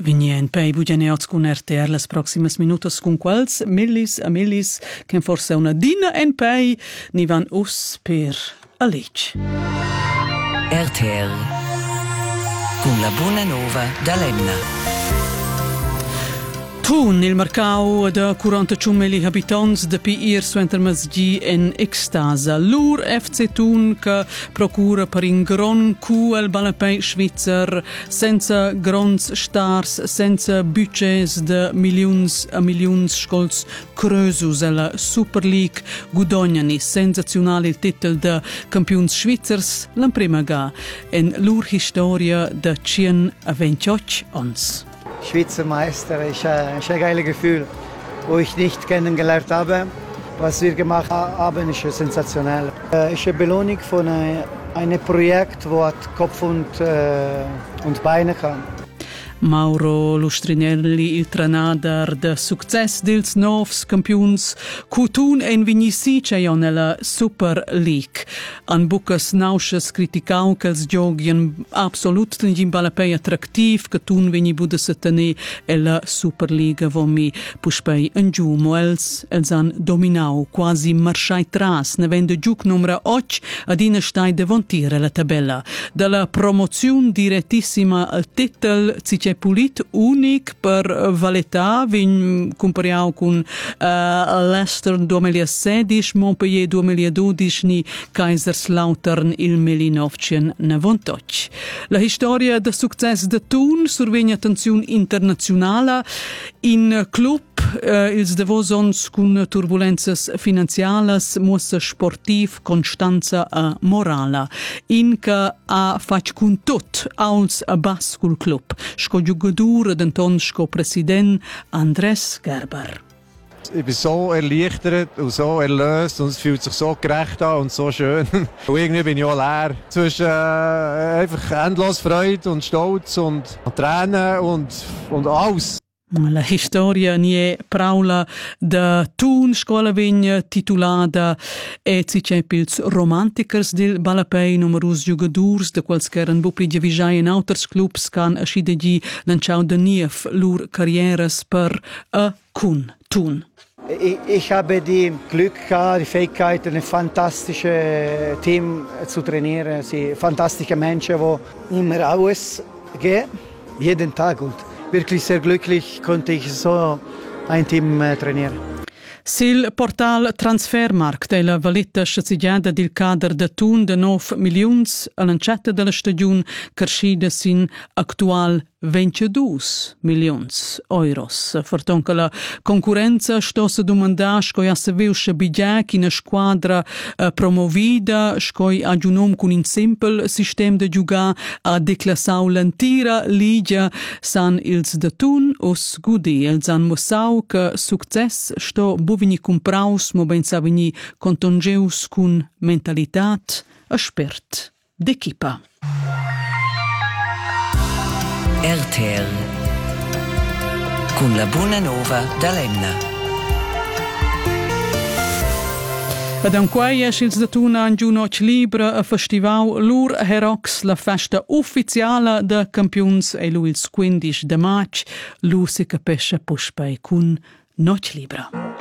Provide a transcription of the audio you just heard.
Vignen pei bugeneots cun RTR las proximas minutas cun quals millis a millis ken forse una dina en pei ni van us per a leg. RTR con la buona nova da Lemna. Thun, il marcau da 45.000 habitants de P.Ir. Suentermasgi en extasa. Lur FC Thun che procura per in gron cu al balapei Svizzer senza grons stars, senza budgets de milions a milions scolz crösus alla Super League gudognani sensazionale il titel de campions Svizzers l'imprima ga en lur historia de 128 ans. Schweizer Meister ist ein geiles Gefühl, wo ich nicht kennengelernt habe. Was wir gemacht haben, ist sensationell. Es ist eine Belohnung von einem Projekt, das Kopf und Beine kann. Mauro Lustrinelli, il trenader de success dels novs campions cu Thun en vignissi c'eion nella Super League. An bucas nausches criticau che els giogien absolut in balapei attraktiv che Thun vegni buda se tene e la Super League vo mi puspei en giù moels els han dominau quasi marschai tras ne vende giuc numero 8 ad ina stai devantire la tabella dalla promozione direttissima al titel si pulit unic per Valletta, vin compariau con Leicester 2016, Montpellier 2012 ni Kaiserslautern il 1998. La storia de success de Thun survegna attenzione internazionale in club ils devosons cun turbulenzas finanzialas mussa sportiv constanza a morala in ca a fac cun tot auls a bas cul club sco jugadur d'anton sco president Andres Gerber. Ich bin so erleichtert und so erlöst und es fühlt sich so gerecht an und so schön. Und irgendwie bin ich auch leer. Zwischen einfach endlos Freude und Stolz und Tränen und alles. La historia nie praula da Thun scola vegna titulada e si c'è pils romanticers del balapei numerus jugadurs de quals keren bupli divisai in auters clubs can aschidegi lanciau de nief lur karrieres per a Thun. Ich habe die Glück gehabt, die Fähigkeit, ein fantastisches Team zu trainieren. Sie fantastische Menschen, die immer ausgehen, jeden Tag. Und wirklich sehr glücklich konnte ich so ein Team trainieren. Sil portal Transfermarkt e la valetta sciazigiada del cader de Thun de 9 milions all'ancetta della stagione crescida sin actual 22 milions euros. Fortonca la concorrenza sto se domandar scoi a se viusce bigiac in a squadra promovida, scoi a giunom con un simple sistema de giugar a declassau l'antira liga san ils de Thun os gudi. Els han mossau che success sto buvini compraus mo ben savini contongeus con mentalitat a spert d'equipa. RTR con la buona nova da Lemna. Ed anquai esils de Thun han giù noc libra a festival lur Herox, la festa ufficiala de campions e lu ils 15 de maig, lu si capesce puspei cun noc libra.